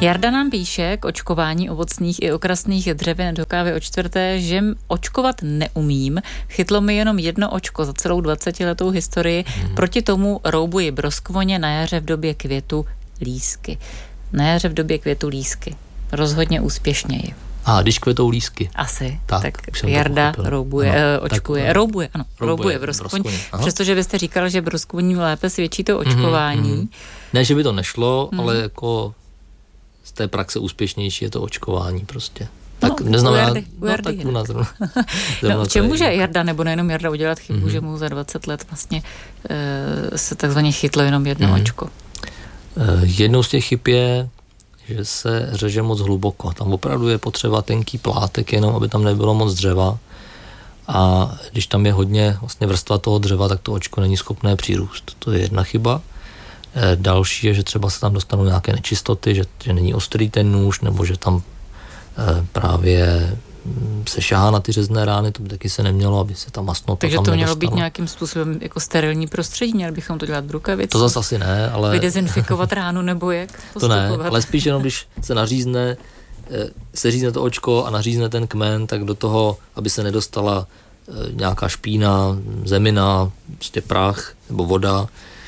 Jarda nám píše k očkování ovocných i okrasných dřevin do kávy o 4, že očkovat neumím. Chytlo mi jenom jedno očko za celou 20letou historii. Proti tomu roubuji broskvoně na jaře v době květu lísky. Na jaře v době květu lísky. Rozhodně úspěšněji. A když květou lísky. Asi. Tak Jarda roubuje, očkuje. Roubuje broskvoň. Přestože vy jste říkal, že broskvoní lépe svědčí to očkování. Ne, že by to nešlo, ale jako z té praxe úspěšnější je to očkování prostě. Tak neznamená... Tak u nás. V čem může Jarda, nebo nejenom Jarda, udělat chybu, že mu za 20 let vlastně se takzvaně chytlo jenom jedno očko? Jednou z těch chyb je, že se řeže moc hluboko. Tam opravdu je potřeba tenký plátek, jenom aby tam nebylo moc dřeva. A když tam je hodně vlastně vrstva toho dřeva, tak to očko není schopné přirůst. To je jedna chyba. Další je, že třeba se tam dostanou nějaké nečistoty, že není ostrý ten nůž, nebo že tam právě se šahá na ty řezné rány, to by taky se nemělo, aby se ta masnota takže tam to mělo nedostala. být nějakým způsobem jako sterilní prostředí, měli bychom to dělat v rukavici. To zase asi ne, ale... Vydezinfikovat ránu nebo jak postupovat? To ne, ale spíš jenom, když se nařízne, se řízne to očko a nařízne ten kmen, tak do toho, aby se nedostala nějaká špína, zemina, prostě prach nebo voda,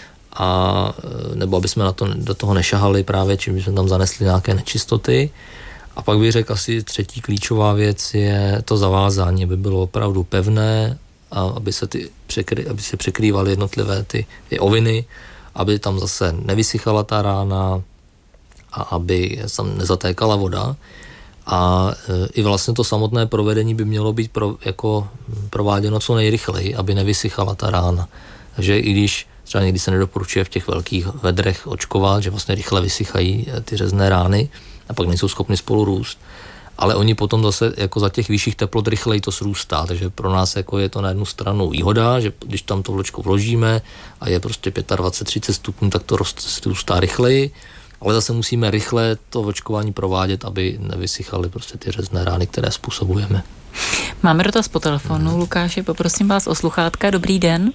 a nebo aby jsme do toho nešahali právě, čím jsme tam zanesli nějaké nečistoty. A pak bych řekl asi třetí klíčová věc je to zavázání, aby bylo opravdu pevné a aby se překrývaly jednotlivé ty oviny, aby tam zase nevysychala ta rána a aby tam nezatékala voda. A i vlastně to samotné provedení by mělo být prováděno co nejrychleji, aby nevysychala ta rána. Takže i když třeba někdy se nedoporučuje v těch velkých vedrech očkovat, že vlastně rychle vysychají ty řezné rány a pak nejsou schopni spolu růst. Ale oni potom zase jako za těch vyšších teplot rychleji to srůstá, takže pro nás jako je to na jednu stranu výhoda, že když tam to vločko vložíme a je prostě 25-30 stupňů, tak to růstá rychleji, ale zase musíme rychle to očkování provádět, aby nevysychaly prostě ty řezné rány, které způsobujeme. Máme dotaz po telefonu, Lukáši, poprosím vás o sluchátka. Dobrý den.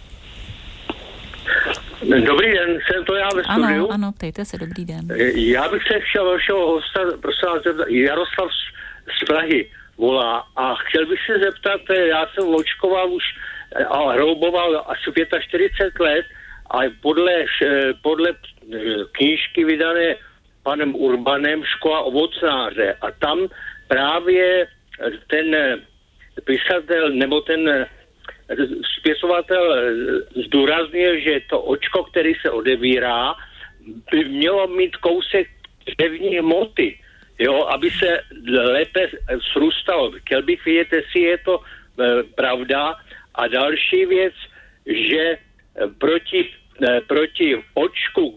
Dobrý den, jsem to já ve studiu. Ano, ptejte se, dobrý den. Já bych se chtěl vašeho hosta, prosím vás, Jaroslav z Prahy volá a chtěl bych se zeptat, já jsem očkoval už a rouboval asi 45 let a podle knížky vydané panem Urbanem Škola ovocnáře a tam právě ten pisatel nebo ten spisovatel zdůraznil, že to očko, který se odevírá, by mělo mít kousek dřevní hmoty, jo, aby se lépe srůstalo. Chtěl bych vědět, jestli je to pravda. A další věc, že proti očku,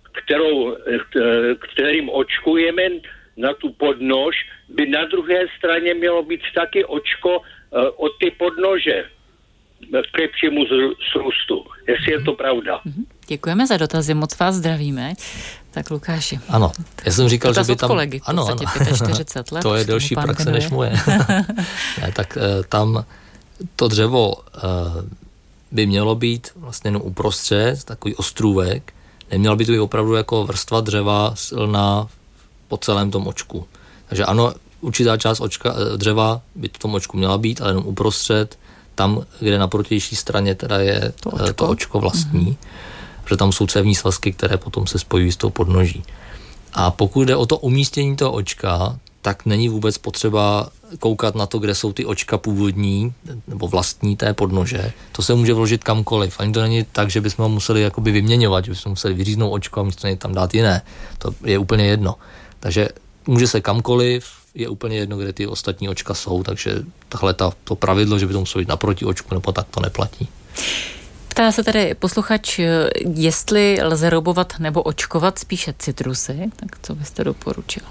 kterým očkujeme na tu podnož, by na druhé straně mělo být taky očko od ty podnože k lepšímu zrůstu. Jestli je to pravda. Děkujeme za dotazy, moc vás zdravíme. Tak Lukáši. Ano, já jsem říkal, že by tam... kolegy, v podstatě 45 let. To je delší praxe než moje. Ne, tak tam to dřevo by mělo být vlastně uprostřed, takový ostrůvek, neměla by to být opravdu jako vrstva dřeva silná po celém tom očku. Takže ano, určitá část dřeva by v tom očku měla být, ale jenom uprostřed, tam, kde na protější straně teda je to očko vlastní, protože tam jsou cévní svazky, které potom se spojují s tou podnoží. A pokud jde o to umístění toho očka, tak není vůbec potřeba koukat na to, kde jsou ty očka původní nebo vlastní té podnože. To se může vložit kamkoliv. Ani to není tak, že bychom ho museli jakoby vyměňovat, že bychom museli vyříznout očko a místo něj tam dát jiné. To je úplně jedno. Takže může se kamkoliv, je úplně jedno, kde ty ostatní očka jsou, takže tahle to pravidlo, že by to muselo být naproti očku, nebo tak to neplatí. Ptá se tady posluchač, jestli lze roubovat nebo očkovat spíše citrusy, tak co byste doporučil?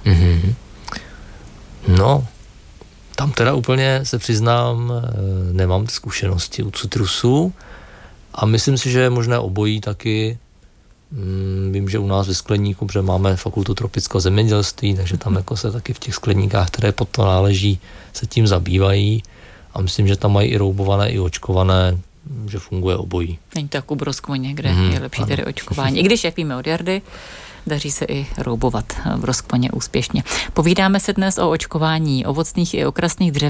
No, tam teda úplně se přiznám, nemám ty zkušenosti u citrusů a myslím si, že je možné obojí taky. Vím, že u nás ve skleníku, protože máme fakultu tropického zemědělství, takže tam jako se taky v těch skleníkách, které pod to náleží, se tím zabývají a myslím, že tam mají i roubované, i očkované, že funguje obojí. Není to jako broskvoně, kde je lepší tedy očkování. I když, jak víme od Jardy, daří se i roubovat v Roskponě úspěšně. Povídáme se dnes o očkování ovocných i okrasných dřevin.